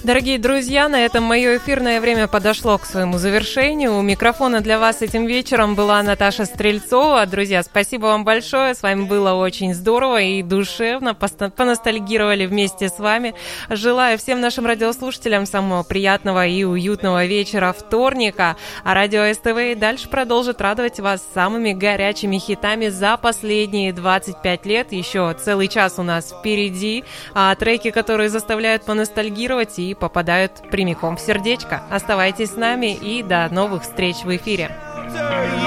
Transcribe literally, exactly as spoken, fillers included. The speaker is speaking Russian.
Дорогие друзья, на этом мое эфирное время подошло к своему завершению. У микрофона для вас этим вечером была Наташа Стрельцова. Друзья, спасибо вам большое. С вами было очень здорово и душевно. Поностальгировали вместе с вами. Желаю всем нашим радиослушателям самого приятного и уютного вечера вторника. А радио СТВ и дальше продолжит радовать вас самыми горячими хитами за последние двадцать пять лет. Еще целый час у нас впереди. А треки, которые заставляют поностальгировать и попадают прямиком в сердечко. Оставайтесь с нами и до новых встреч в эфире.